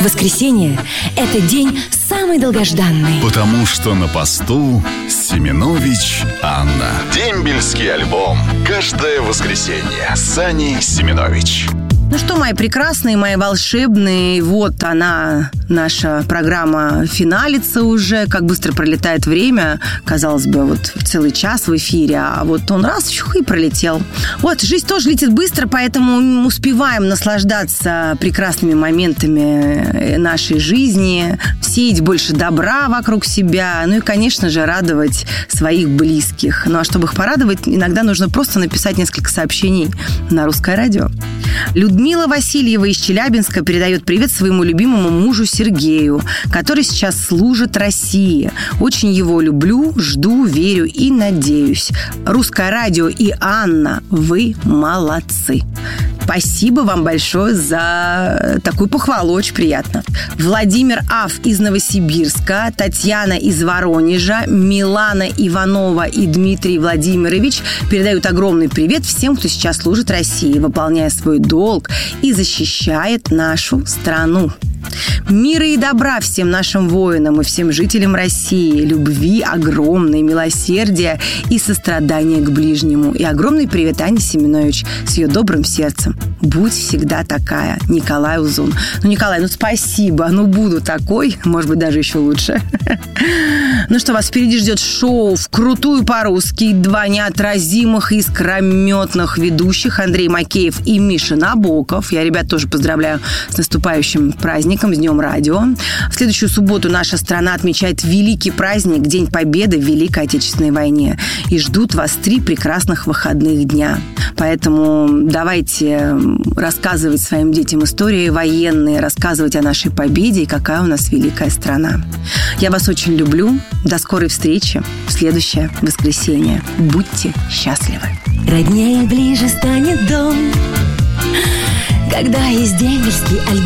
Воскресенье – это день самый долгожданный. Потому что на посту Семенович Анна. Дембельский альбом. Каждое воскресенье. Сани Семенович. Ну что, мои прекрасные, мои волшебные, вот она, наша программа финалится уже. Как быстро пролетает время. Казалось бы, вот целый час в эфире, а вот он раз и пролетел. Вот, жизнь тоже летит быстро, поэтому успеваем наслаждаться прекрасными моментами нашей жизни, сеять больше добра вокруг себя, ну и, конечно же, радовать своих близких. Ну а чтобы их порадовать, иногда нужно просто написать несколько сообщений на Русское радио. Людмила Васильева из Челябинска передает привет своему любимому мужу Сергею, который сейчас служит России. Очень его люблю, жду, верю и надеюсь. Русское радио и Анна, вы молодцы. Спасибо вам большое за такую похвалу, очень приятно. Владимир Аф из Новосибирска, Татьяна из Воронежа, Милана Иванова и Дмитрий Владимирович передают огромный привет всем, кто сейчас служит России, выполняя свой долг и защищает нашу страну. Мира и добра всем нашим воинам и всем жителям России, любви огромной, милосердия и сострадания к ближнему. И огромный привет Ане Семенович с ее добрым сердцем. Будь всегда такая. Николай Узун. Ну, Николай, спасибо. Буду такой. Может быть, даже еще лучше. Ну что, вас впереди ждет шоу вкрутую по-русски. Два неотразимых, искрометных ведущих Андрей Макеев и Миша Набоков. Я ребят тоже поздравляю с наступающим праздником, с Днем радио. В следующую субботу наша страна отмечает великий праздник, День Победы в Великой Отечественной войне. И ждут вас 3 прекрасных выходных дня. Поэтому давайте рассказывать своим детям истории военные, рассказывать о нашей победе и какая у нас великая страна. Я вас очень люблю. До скорой встречи в следующее воскресенье. Будьте счастливы. Роднее и ближе станет дом, когда есть дембельский альбом.